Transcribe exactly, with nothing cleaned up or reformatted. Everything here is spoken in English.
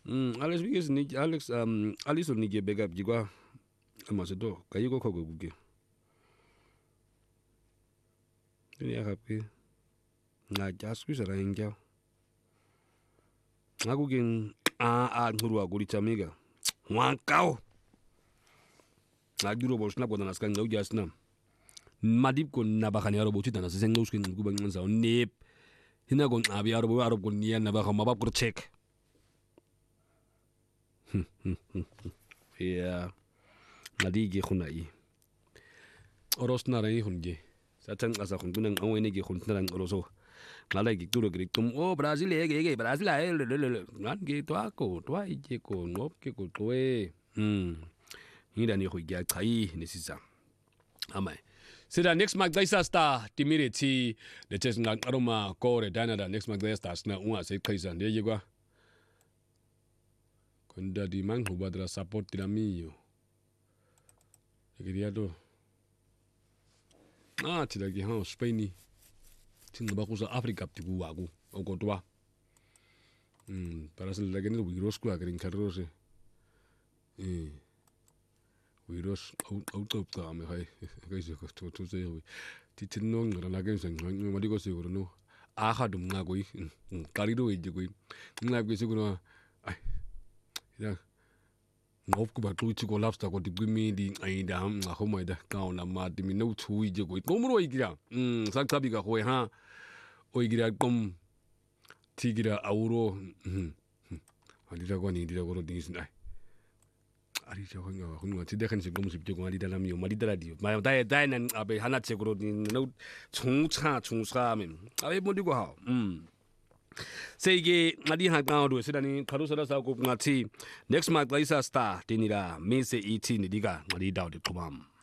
Mm, Alex because ni Alex um Alice ni ge backup jigwa amaseto kayiko khokwe kuke. Ni akapi. Na jaskwisa rangya. Ngakukin a a ngurwa kuri chamiga. Wankao. Ngajuro bosna kwa naska ngau jasna. Madip ko nabakani aro botita na sesen nguskin kuba nganza nip. Hina kon abi aro bo aro kon niya nabaka mabab ko check. Yeah. Ngadi ge khuna i. Oros na rai hunje. Satan asa khun tunang awene ge khun tunang oroso. Ngala ge turo ge tum o Brazil e ge Brazil e ngan ge to ako to ai ge ko ngop ge ko to e. Hmm. Hida ni khu ge kai ni sisa. Amai. Sida next mag daisa sta timire ti the test ngang aroma ko re dana da next mag daisa na unga se kaisan de yegwa. Kunda di mang hubadra support tilamio. Egriado. Ah, tilagi ha Spain. Tinga bakusa Africa tibu wagu ogotoa. Hmm, para se lagi ni wiros ku agrin karose. Eh. Wiros out of ta me hai. Gaise ko to to se wi. Titinong na lagi sang ngadi ko siguro no. Aha dum nga goi. Karido e goi. Nga goi siguro ai. Ya. Ngop ku ba tu chi ko lobster ko dibmi di ai da nga ho mai da ka na ma di mi no chui je goi. Komro igira. Hmm, sak tabi ka ho ha. Oigira kom tigira auro. Hmm. Alira ko ni dira ko di sinai. Ari jo nga hunwa ti dekhan se gom sip jo ali da lamio mali da di. Ma dai dai nan abe hana che ko di no chung cha chung sa men. Abe mo di ko ha. Hmm. Seige ngadi ha ka do sidani kharusara sa ko ngati next mark laisa star tinira me se eighteen diga ngadi daw de tubam.